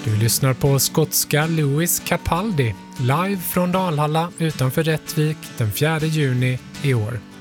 Du lyssnar på skotska Lewis Capaldi live från Dalhalla utanför Rättvik den 4 juni i år.